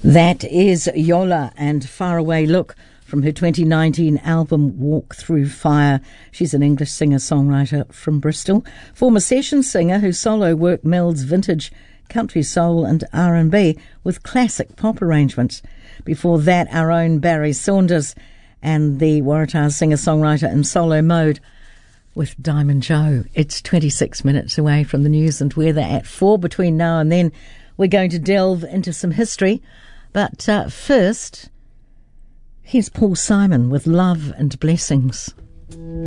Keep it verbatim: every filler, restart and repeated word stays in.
That is Yola and Faraway Look from her twenty nineteen album Walk Through Fire. She's an English singer-songwriter from Bristol, former session singer whose solo work melds vintage country soul and R and B with classic pop arrangements. Before that, our own Barry Saunders and the Waratah singer-songwriter in solo mode with Diamond Joe. It's twenty-six minutes away from the news and weather at four. Between now and then, we're going to delve into some history. But uh, first, here's Paul Simon with Love and Blessings.